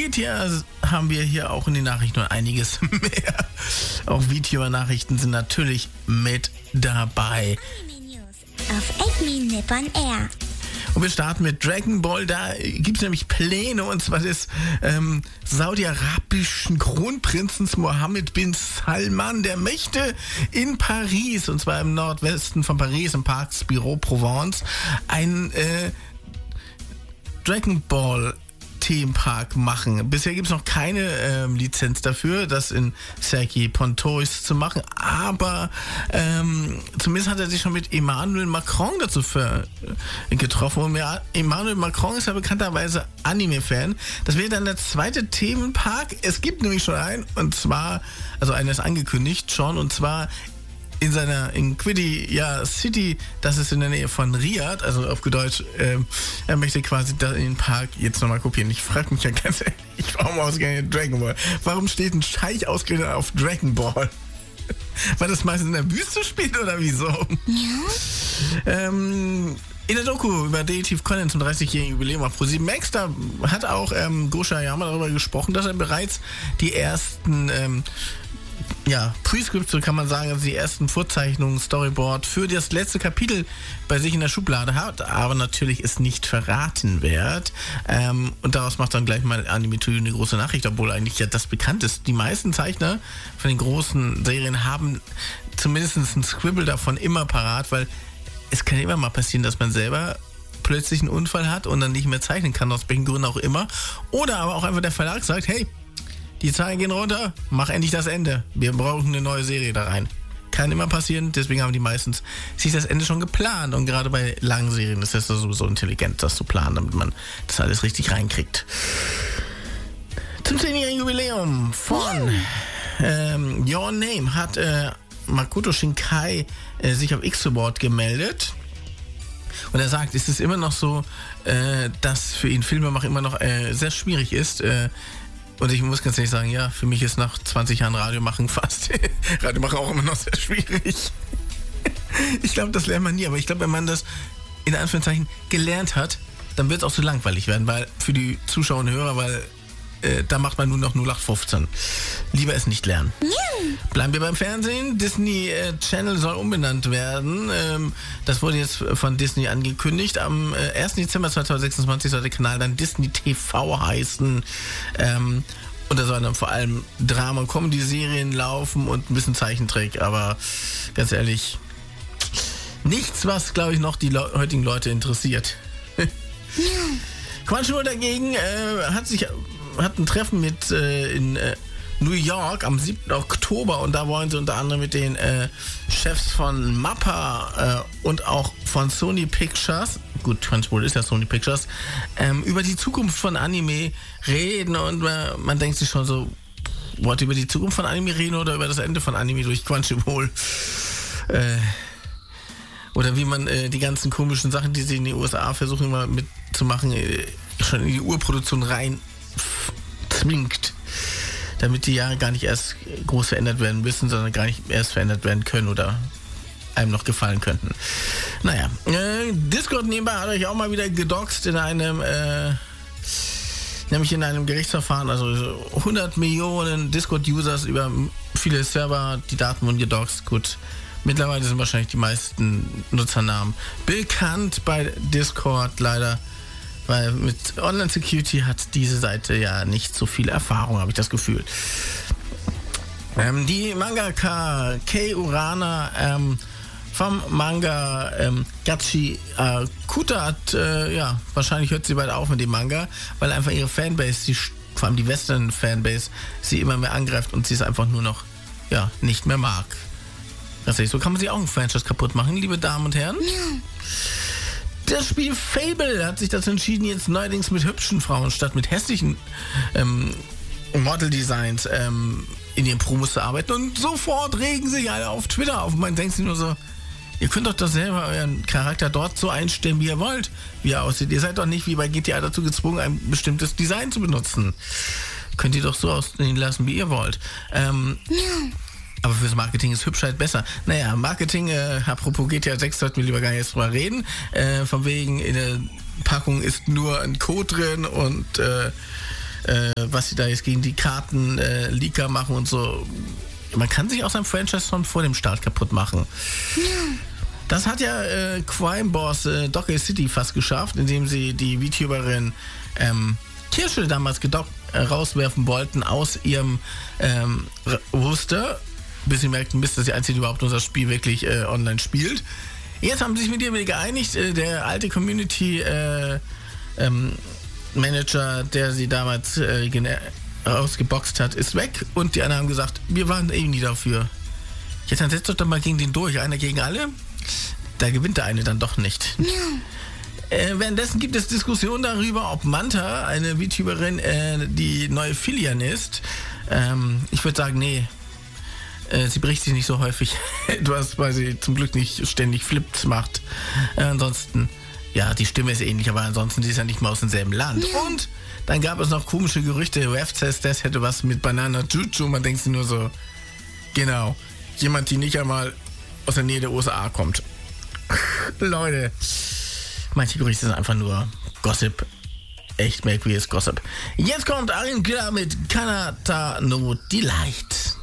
geht ja, haben wir hier auch in den Nachrichten noch einiges mehr. Auch Videonachrichten sind natürlich mit dabei. Auf Egmin Nippon Air. Und wir starten mit Dragon Ball. Da gibt es nämlich Pläne, und zwar des saudi-arabischen Kronprinzens Mohammed bin Salman der Mächte in Paris, und zwar im Nordwesten von Paris, im Parc Spirou-Provence, ein Dragon Ball Themenpark machen. Bisher gibt es noch keine Lizenz dafür, das in Cergy Pontoise zu machen, aber zumindest hat er sich schon mit Emmanuel Macron dazu getroffen. Und Emmanuel Macron ist ja bekannterweise Anime-Fan. Das wäre dann der zweite Themenpark. Es gibt nämlich schon einen, und zwar, also einer ist angekündigt schon, und zwar in Qiddiya City, das ist in der Nähe von Riyadh, also auf Deutsch, er möchte quasi den Park jetzt nochmal kopieren. Ich frage mich ja ganz ehrlich, warum ausgerechnet Dragon Ball? Warum steht ein Scheich ausgerechnet auf Dragon Ball? Weil das meistens in der Wüste spielt, oder wieso? Ja. In der Doku über Detective Conan zum 30-jährigen Jubiläum auf ProSieben Max, da hat auch Gosha Yama darüber gesprochen, dass er bereits die ersten Prescripts, so kann man sagen, also die ersten Vorzeichnungen, Storyboard für das letzte Kapitel bei sich in der Schublade hat, aber natürlich ist nicht verraten wird. Und daraus macht dann gleich mal Anime Studio eine große Nachricht, obwohl eigentlich ja das bekannt ist. Die meisten Zeichner von den großen Serien haben zumindest ein Scribble davon immer parat, weil es kann immer mal passieren, dass man selber plötzlich einen Unfall hat und dann nicht mehr zeichnen kann, aus welchen Gründen auch immer. Oder aber auch einfach der Verlag sagt, hey, die Zahlen gehen runter, mach endlich das Ende. Wir brauchen eine neue Serie da rein. Kann immer passieren, deswegen haben die meistens sich das Ende schon geplant. Und gerade bei langen Serien ist das sowieso intelligent, das zu planen, damit man das alles richtig reinkriegt. Zum 10-jährigen Jubiläum von Your Name hat Makoto Shinkai sich auf X-Support gemeldet. Und er sagt, es ist immer noch so, dass für ihn Filmemachen immer noch sehr schwierig ist. Und ich muss ganz ehrlich sagen, ja, für mich ist nach 20 Jahren Radio machen auch immer noch sehr schwierig. Ich glaube, das lernt man nie, aber ich glaube, wenn man das in Anführungszeichen gelernt hat, dann wird es auch so langweilig werden, weil für die Zuschauer und Hörer, weil da macht man nur noch 0815. Lieber es nicht lernen. Bleiben wir beim Fernsehen. Disney Channel soll umbenannt werden. Das wurde jetzt von Disney angekündigt. Am 1. Dezember 2026 soll der Kanal dann Disney TV heißen. Und da sollen dann vor allem Drama- und Comedy-Serien laufen und ein bisschen Zeichentrick. Aber ganz ehrlich, nichts, was, glaube ich, noch die heutigen Leute interessiert. Crunchyroll dagegen hat ein Treffen mit in New York am 7. Oktober, und da wollen sie unter anderem mit den Chefs von MAPPA und auch von Sony Pictures, gut, Crunchyroll ist ja Sony Pictures, über die Zukunft von Anime reden, und man denkt sich schon so, wollt ihr über die Zukunft von Anime reden oder über das Ende von Anime durch Crunchyroll? Oder wie man die ganzen komischen Sachen, die sie in den USA versuchen immer mitzumachen, schon in die Urproduktion rein zwingt, damit die ja gar nicht erst groß verändert werden müssen, sondern gar nicht erst verändert werden können oder einem noch gefallen könnten. Naja, Discord nebenbei hat euch auch mal wieder gedoxt in einem nämlich in einem Gerichtsverfahren, also 100 Millionen Discord-Users über viele Server, die Daten wurden gedoxt. Gut, mittlerweile sind wahrscheinlich die meisten Nutzernamen bekannt bei Discord, leider. Weil mit Online-Security hat diese Seite ja nicht so viel Erfahrung, habe ich das Gefühl. Die Mangaka Kei Urana vom Manga Gachi Kuta hat, wahrscheinlich hört sie bald auf mit dem Manga, weil einfach ihre Fanbase, vor allem die Western-Fanbase, sie immer mehr angreift und sie es einfach nur noch nicht mehr mag. Tatsächlich, so kann man sich auch ein Franchise kaputt machen, liebe Damen und Herren. Ja. Das Spiel Fable hat sich dazu entschieden, jetzt neuerdings mit hübschen Frauen statt mit hässlichen Model-Designs in ihren Promos zu arbeiten. Und sofort regen sich alle auf Twitter auf. Und man denkt sich nur so, ihr könnt doch selber euren Charakter dort so einstellen, wie ihr wollt, wie er aussieht. Ihr seid doch nicht wie bei GTA dazu gezwungen, ein bestimmtes Design zu benutzen. Könnt ihr doch so aussehen lassen, wie ihr wollt. Aber fürs Marketing ist Hübschheit besser. Naja, Marketing, apropos GTA 6, sollten wir lieber gar nicht jetzt drüber reden. Von wegen, in der Packung ist nur ein Code drin und was sie da jetzt gegen die Karten-Leaker machen und so. Man kann sich auch sein Franchise schon vor dem Start kaputt machen. Ja. Das hat ja Crime-Boss Docker City fast geschafft, indem sie die VTuberin Kirsche damals rauswerfen wollten aus ihrem Roster, bis sie merkten, dass die Einzige überhaupt unser Spiel wirklich online spielt. Jetzt haben sie sich mit ihr wieder geeinigt. Der alte Community Manager, der sie damals rausgeboxt hat, ist weg und die anderen haben gesagt, wir waren eben nie dafür. Jetzt dann setzt doch doch mal gegen den durch, einer gegen alle. Da gewinnt der eine dann doch nicht. Ja. Währenddessen gibt es Diskussionen darüber, ob Manta, eine VTuberin, die neue Filian ist. Ich würde sagen, nee. Sie bricht sich nicht so häufig etwas, weil sie zum Glück nicht ständig Flips macht. Ansonsten, ja, die Stimme ist ähnlich, aber ansonsten, sie ist ja nicht mal aus demselben Land. Ja. Und dann gab es noch komische Gerüchte, das hätte was mit Banana Juju. Man denkt sich nur so, genau, jemand, die nicht einmal aus der Nähe der USA kommt. Leute, manche Gerüchte sind einfach nur Gossip. Echt merkwürdiges Gossip. Jetzt kommt Arin Killer mit Kanata no Delight.